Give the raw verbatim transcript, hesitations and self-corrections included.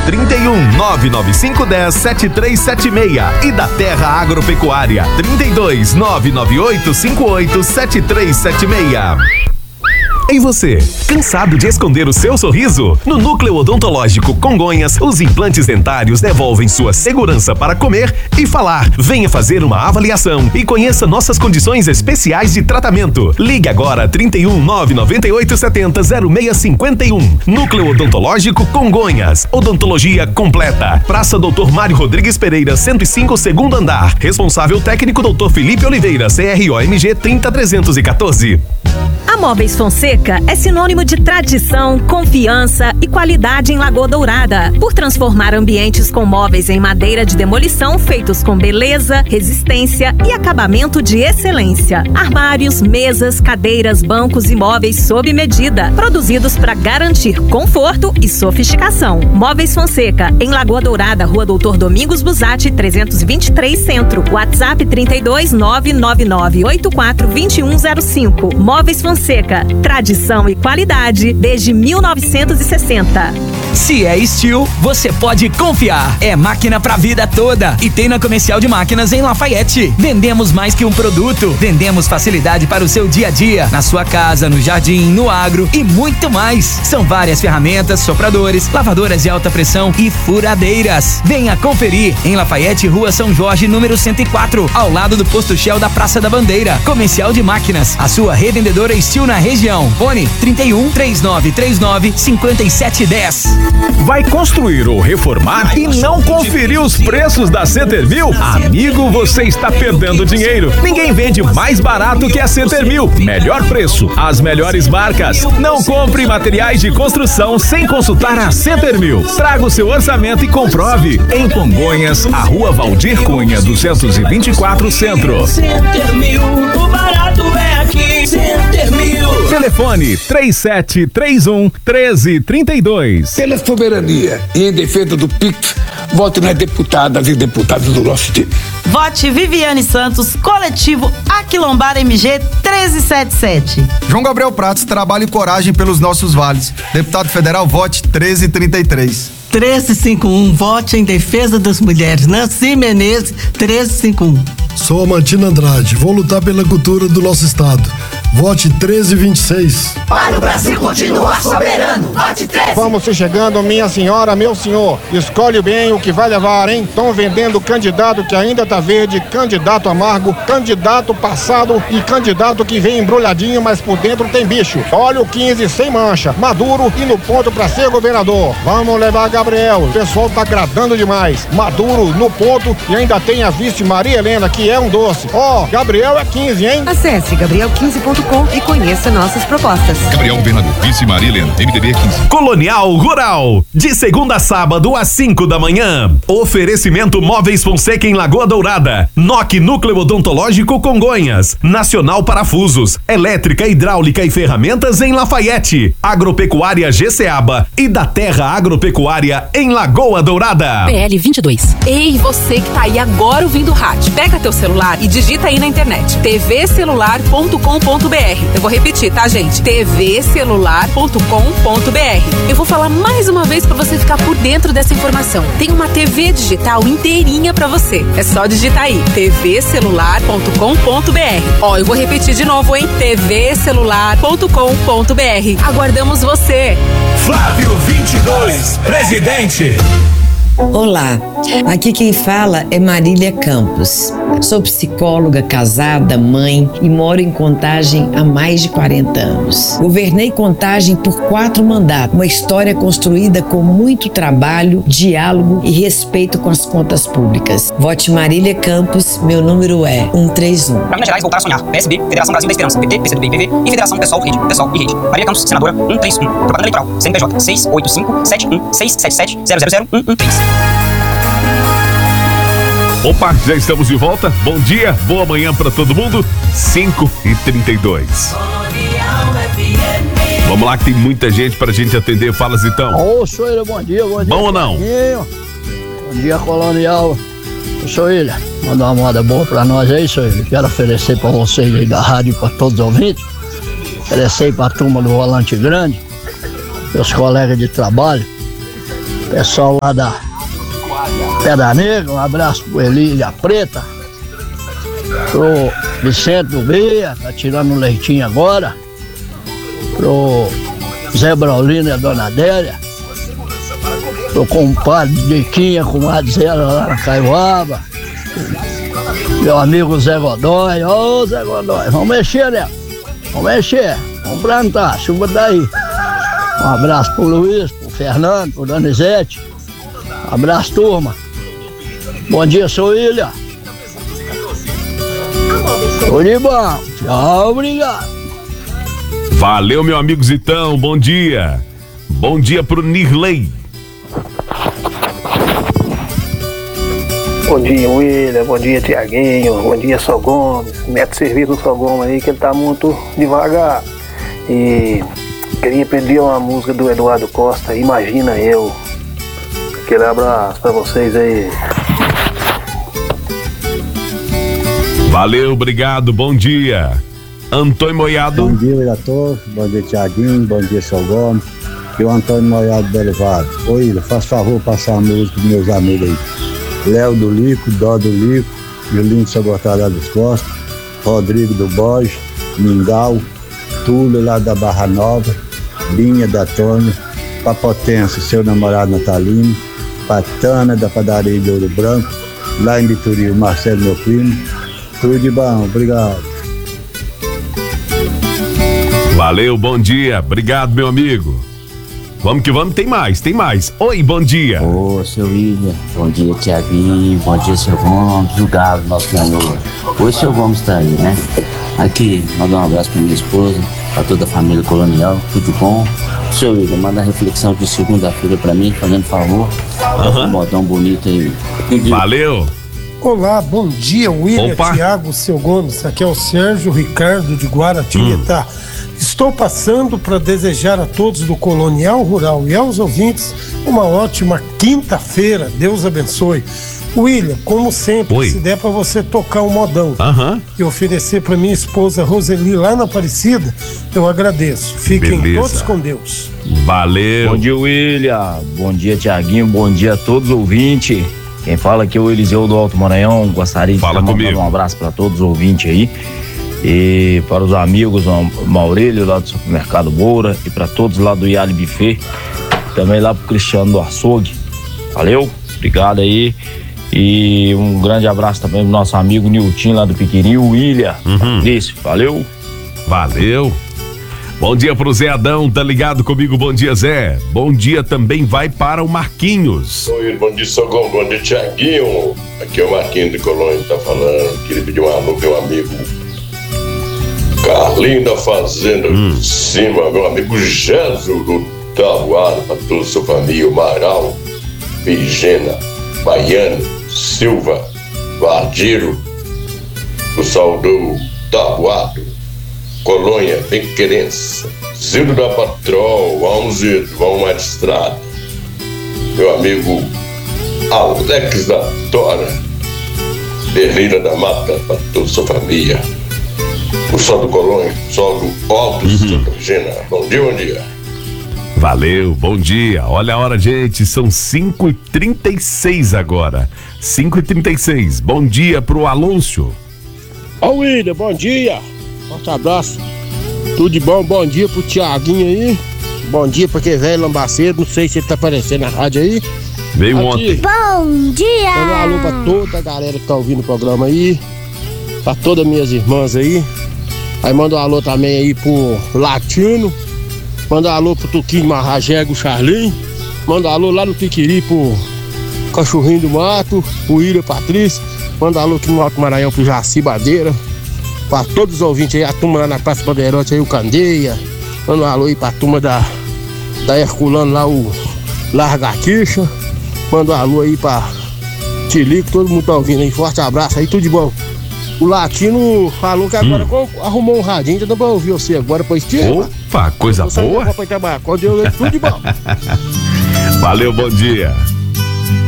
trinta e um, nove nove cinco um zero, sete três sete seis e da Terra Agropecuária trinta e dois, nove nove oito cinco oito sete três sete seis. E você, cansado de esconder o seu sorriso? No Núcleo Odontológico Congonhas, os implantes dentários devolvem sua segurança para comer e falar. Venha fazer uma avaliação e conheça nossas condições especiais de tratamento. Ligue agora trinta e um, nove nove oito sete zero, zero seis cinco um. Núcleo Odontológico Congonhas. Odontologia completa. Praça doutor Mário Rodrigues Pereira, cento e cinco, segundo andar. Responsável técnico doutor Felipe Oliveira, C R O M G trinta trezentos e quatorze. A Móveis Fonseca é sinônimo de tradição, confiança e qualidade em Lagoa Dourada. Por transformar ambientes com móveis em madeira de demolição feitos com beleza, resistência e acabamento de excelência. Armários, mesas, cadeiras, bancos e móveis sob medida, produzidos para garantir conforto e sofisticação. Móveis Fonseca, em Lagoa Dourada, Rua Doutor Domingos Busatti, trezentos e vinte e três Centro. WhatsApp trinta e dois, nove nove nove oito quatro dois um zero cinco. Móveis Fonseca, tradição e qualidade desde mil novecentos e sessenta. Se é Steel, você pode confiar. É máquina pra vida toda. E tem na Comercial de Máquinas em Lafayette. Vendemos mais que um produto. Vendemos facilidade para o seu dia a dia. Na sua casa, no jardim, no agro e muito mais. São várias ferramentas, sopradores, lavadoras de alta pressão e furadeiras. Venha conferir. Em Lafayette, Rua São Jorge, número cento e quatro. Ao lado do Posto Shell da Praça da Bandeira. Comercial de Máquinas. A sua revendedora Steel na região. Fone trinta e um, três nove três nove, cinco sete um zero. Vai construir ou reformar e não conferiu os preços da Centermil? Amigo, você está perdendo dinheiro. Ninguém vende mais barato que a Centermil. Melhor preço, as melhores marcas. Não compre materiais de construção sem consultar a Centermil. Traga o seu orçamento e comprove. Em Congonhas, a Rua Valdir Cunha, duzentos e vinte e quatro, Centro. Centermil, o barato é aqui. Centermil. Telefone três sete três um, um três três dois. Pela soberania e em defesa do P I C, vote nas deputadas e deputados do nosso time. Vote Viviane Santos, coletivo Aquilombar M G treze setenta e sete. João Gabriel Pratos, trabalho e coragem pelos nossos vales. Deputado federal, vote treze trinta e três. treze cinquenta e um, vote em defesa das mulheres. Nancy Menezes, treze cinquenta e um. Sou Amantina Andrade, vou lutar pela cultura do nosso estado. Vote treze vinte e seis. Para o Brasil continuar soberano, vote treze. Vamos se chegando, minha senhora, meu senhor. Escolhe bem o que vai levar, hein? Estão vendendo candidato que ainda tá verde, candidato amargo, candidato passado e candidato que vem embrulhadinho, mas por dentro tem bicho. Olha o quinze sem mancha, maduro e no ponto pra ser governador. Vamos levar Gabriel, o pessoal tá agradando demais. Maduro no ponto e ainda tem a vice Maria Helena, que é um doce. Ó, oh, Gabriel é quinze, hein? Acesse gabriel quinze ponto com e conheça nossas propostas. Gabriel Governador, vice Maria Helena, M D B quinze. Colonial Rural, de segunda a sábado às cinco da manhã. Oferecimento Móveis Fonseca em Lagoa Dourada. N O C Núcleo Odontológico Congonhas. Nacional Parafusos, elétrica, hidráulica e ferramentas em Lafayette. Agropecuária Geceaba e da Terra Agropecuária em Lagoa Dourada. P L vinte e dois. Ei, você que tá aí agora ouvindo o rádio, pega teu celular e digita aí na internet t v celular ponto com ponto b r. Eu vou repetir, tá, gente? t v celular ponto com ponto b r. Eu vou falar mais uma vez pra você ficar por dentro dessa informação. Tem uma T V digital inteirinha pra você. É só digitar aí t v celular ponto com ponto b r. Ó, eu vou repetir de novo, hein? t v celular ponto com ponto b r. Aguardamos você. Flávio vinte e dois, presidente. Olá, aqui quem fala é Marília Campos. Sou psicóloga, casada, mãe e moro em Contagem há mais de quarenta anos. Governei Contagem por quatro mandatos, uma história construída com muito trabalho, diálogo e respeito com as contas públicas. Vote Marília Campos, meu número é cento e trinta e um. Pra Minas Gerais, voltar a sonhar. P S B, Federação Brasil da Esperança, P T, P C do B e P V e Federação Pessoal, Rede, Pessoal e Rede. Marília Campos, senadora, cento e trinta e um. Propaganda eleitoral, C N P J, seis oito cinco sete um seis sete sete zero zero zero um um três. Opa, já estamos de volta. Bom dia, boa manhã pra todo mundo. cinco e trinta e dois. Vamos lá que tem muita gente pra gente atender. Fala, Zitão. Ô, Soilha, bom dia, bom dia. Bom ou não? Bom dia, Colonial. Ô, Soilha, manda uma moda boa pra nós aí, Soilha. Quero oferecer pra vocês aí da rádio, pra todos os ouvintes. Oferecer pra turma do Volante Grande, meus colegas de trabalho. Pessoal lá da Pedra Negra, um abraço pro Eli e a Preta. Pro Vicente do Beia, tá tirando um leitinho agora. Pro Zé Braulino e a Dona Adélia. Pro compadre Diquinha com a Zera lá na Caiuaba. Meu amigo Zé Godoy. Ô Zé Godoy, vamos mexer, né? Vamos mexer, vamos plantar, chuva daí. Um abraço pro Luiz, pro Fernando, pro Donizete. Um abraço, turma. Bom dia, sou Ilha. Tudo de bom. Tchau, obrigado. Valeu, meu amigo Zitão, bom dia. Bom dia pro Nirley. Bom dia, William. Bom dia, Tiaguinho. Bom dia, Só Gomes. Mete serviço do Só Gomes aí, que ele tá muito devagar. E queria pedir uma música do Eduardo Costa, Imagina Eu. Aquele abraço pra vocês aí. Valeu, obrigado, bom dia. Antônio Moiado. Bom dia, Ilator. Bom dia, Tiaguinho. Bom dia, São Gomes. E o Antônio Moiado do Elevado. Ô, Ila, faz favor passar a música dos meus amigos aí. Léo do Lico, Dó do Lico, Julinho de Sabotalha dos Costa, Rodrigo do Borges, Mingau, Túlio lá da Barra Nova, Linha da Tônia, Papotência, seu namorado Natalino, Patana da Padaria de Ouro Branco, lá em Bituril, Marcelo, meu primo. Tudo de bom, obrigado. Valeu, bom dia, obrigado, meu amigo. Vamos que vamos, tem mais, tem mais. Oi, bom dia. Ô, seu William, bom dia, Tiaguinho, bom dia, seu Gomes, o Galo, nosso ganhador. Hoje o seu Gomes tá aí, né? Aqui, mandar um abraço pra minha esposa, pra toda a família colonial, tudo bom. Seu William, manda a reflexão de segunda-feira pra mim, fazendo favor. Uhum. Um modão bonito aí. Valeu. Olá, bom dia, William, Tiago, seu Gomes. Aqui é o Sérgio Ricardo de Guaratinguetá. Hum. Estou passando para desejar a todos do Colonial Rural e aos ouvintes uma ótima quinta-feira. Deus abençoe. William, como sempre, Oi. se der para você tocar um modão uh-huh. e oferecer para minha esposa Roseli lá na Aparecida, eu agradeço. Fiquem Beleza. todos com Deus. Valeu. Bom dia, William. Bom dia, Tiaguinho. Bom dia a todos os ouvintes. Quem fala aqui é o Eliseu do Alto Maranhão. Gostaria de Fala mandar um abraço para todos os ouvintes aí. E para os amigos, o Maurílio lá do Supermercado Moura, e para todos lá do Iali Buffet, também lá pro Cristiano do Açougue. Valeu, obrigado aí. E um grande abraço também pro nosso amigo Nilton lá do Piquiri, o William. Uhum. Isso, valeu. Valeu. Bom dia pro Zé Adão, tá ligado comigo? Bom dia, Zé. Bom dia também vai para o Marquinhos. Oi, bom dia, Sogão. Bom dia, Tiaguinho. Aqui é o Marquinhos de Colônia, tá falando. Queria pedir um alô pro meu amigo Carlinho da Fazenda hum. de Cima, meu amigo Jesus do Tabuado, para toda a sua família, o Maral, Vigena, Baiano, Silva, Vardiro, o Saudou Tabuado, Colônia, Bem Querença, Zildo da Patrol, vamos Zildo, vamos magistrado, meu amigo Alex da Tora, Ferreira da Mata, para toda a sua família. O Sol do Colônia, Sol do Alto uhum. Santa Regina. Bom dia, bom dia. Valeu, bom dia. Olha a hora, gente, são cinco e trinta e seis agora. cinco e trinta e seis. Bom dia pro Alonso. Ô, William, bom dia. Forte abraço. Tudo de bom, bom dia pro Tiaguinho aí. Bom dia pra quem velho Lambacedo. Não sei se ele tá aparecendo na rádio aí. Veio Aqui. ontem. Bom dia. Manda um alô pra toda a galera que tá ouvindo o programa aí. Pra todas as minhas irmãs aí. Aí manda um alô também aí pro Latino. Manda um alô pro Tuquinho Marrajego, Charlinho. Manda um alô lá no Piquiri pro Cachorrinho do Mato, pro Ilha Patrícia. Manda um alô aqui no Alto Maranhão pro Jaci Badeira. Pra todos os ouvintes aí, a turma lá na Praça Bandeirote aí, o Candeia. Manda um alô aí pra turma da, da Herculano lá, o Larga Quicha. Manda um alô aí pra Tilico, todo mundo tá ouvindo aí. Forte abraço aí, tudo de bom. O Latino falou que agora hum. arrumou um radinho, já dá pra ouvir você agora, pois tinha. Opa, coisa boa. Pra trabalhar. Com Deus, tudo de bom. Valeu, bom dia.